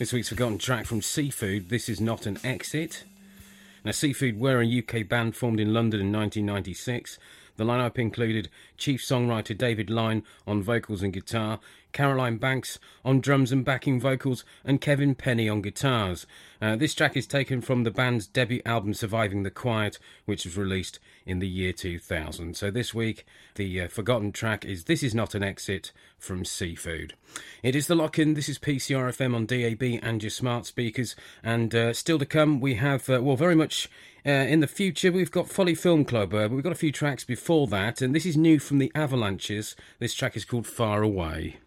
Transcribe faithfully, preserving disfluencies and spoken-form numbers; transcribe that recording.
This week's forgotten track from Seafood, This Is Not an Exit. Now, Seafood were a U K band formed in London in nineteen ninety-six. The lineup included chief songwriter David Lyne on vocals and guitar, Caroline Banks on drums and backing vocals, and Kevin Penny on guitars. Uh, this track is taken from the band's debut album Surviving the Quiet, which was released in the year two thousand. So this week, the uh, forgotten track is This Is Not an Exit from Seafood. It is The Lock-In. This is P C R F M on D A B and your smart speakers. And uh, still to come, we have, uh, well, very much uh, in the future, we've got Folly Film Club. Uh, but we've got a few tracks before that, and this is new from the Avalanches. This track is called Far Away.